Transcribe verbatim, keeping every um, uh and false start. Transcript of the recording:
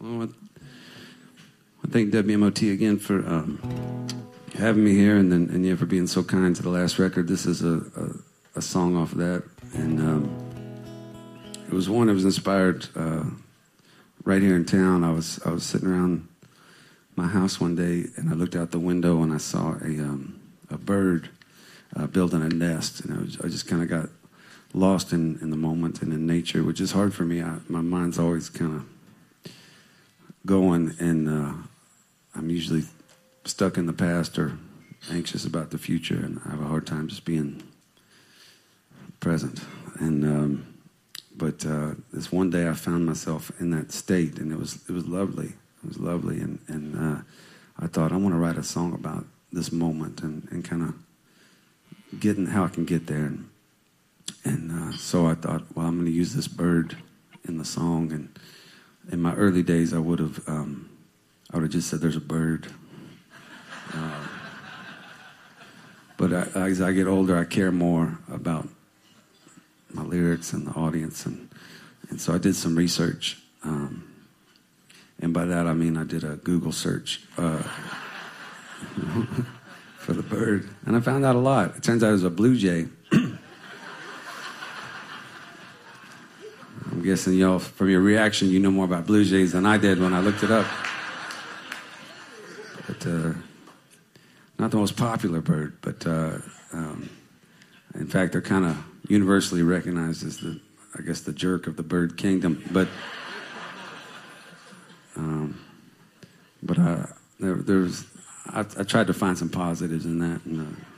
Well, I thank W M O T again for um, having me here, and then and yeah, for being so kind to the last record. This is a, a, a song off of that, and um, it was one that was inspired uh, right here in town. I was I was sitting around my house one day, and I looked out the window, and I saw a um, a bird uh, building a nest, and I, was, I just kind of got lost in, in the moment and in nature, which is hard for me. I, my mind's always kind of going, and uh, I'm usually stuck in the past or anxious about the future, and I have a hard time just being present. And um, but uh, this one day I found myself in that state, and it was it was lovely. It was lovely, and and uh, I thought I want to write a song about this moment and, and kind of getting how I can get there. And, and uh, so I thought, well, I'm going to use this bird in the song. And in my early days, I would have, um, I would have just said, "There's a bird." Uh, but I, as I get older, I care more about my lyrics and the audience, and and so I did some research. Um, and by that I mean I did a Google search uh, for the bird, and I found out a lot. It turns out it was a blue jay. I'm guessing y'all, from your reaction, you know more about blue jays than I did when I looked it up. But uh, not the most popular bird, but uh, um, in fact, they're kind of universally recognized as the, I guess, the jerk of the bird kingdom. But um, but uh, there, there's, I, I tried to find some positives in that, and uh,